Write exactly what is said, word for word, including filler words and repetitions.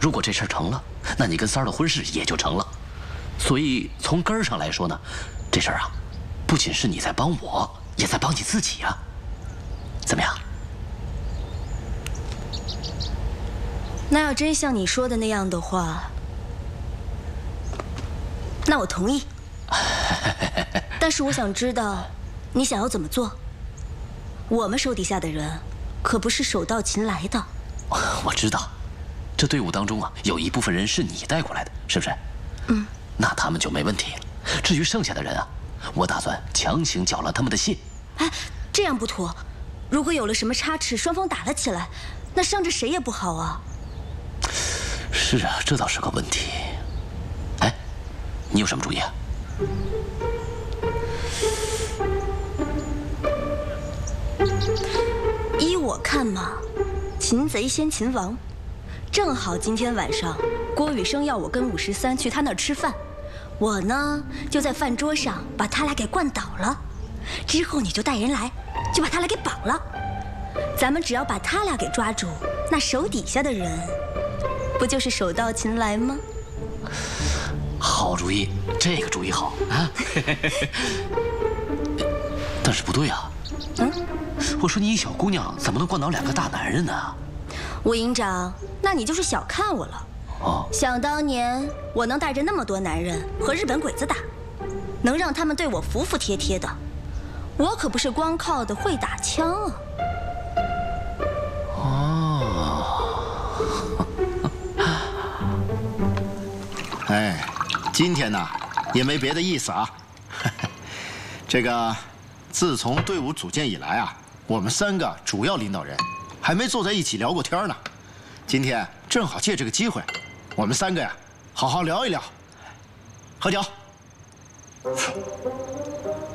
如果这事儿成了，那你跟三儿的婚事也就成了。所以从根儿上来说呢，这事儿啊，不仅是你在帮我，也在帮你自己呀。怎么样？ 那要真像你说的那样的话，那我同意。但是我想知道，你想要怎么做？我们手底下的人可不是手到擒来的。 我知道，这队伍当中啊，有一部分人是你带过来的，是不是？ 嗯。 那他们就没问题了。至于剩下的人啊，我打算强行搅乱他们的心。 哎，这样不妥。如果有了什么差池，双方打了起来，那伤着谁也不好啊。 是啊，这倒是个问题。哎，你有什么主意啊？ 依我看嘛，擒贼先擒王。正好今天晚上，郭雨生要我跟武十三去他那儿吃饭，我呢就在饭桌上把他俩给灌倒了。之后你就带人来，就把他俩给绑了。咱们只要把他俩给抓住，那手底下的人，不就是手到擒来吗？ 好主意，这个主意好啊！但是不对啊。 嗯， 我说你一小姑娘怎么能灌倒两个大男人呢？ 吴营长，那你就是小看我了。哦，想当年我能带着那么多男人和日本鬼子打，能让他们对我服服帖帖的，我可不是光靠的会打枪啊。 哦， 哎，今天呢也没别的意思啊。这个，自从队伍组建以来啊，我们三个主要领导人还没坐在一起聊过天呢。今天正好借这个机会，我们三个呀，好好聊一聊。喝酒。